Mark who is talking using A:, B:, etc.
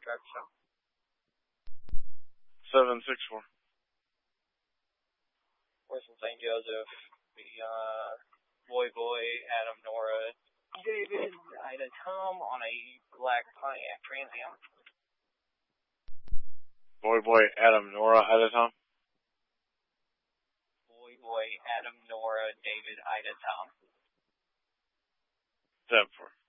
A: Drive Show.
B: 764.
A: We're from St. Joseph. Boy, Adam, Nora, David, Ida, Tom on a black Pontiac Trans Am.
B: Boy, Adam, Nora, Ida, Tom.
A: Boy, Adam, Nora, David, Ida, Tom.
B: 7-4.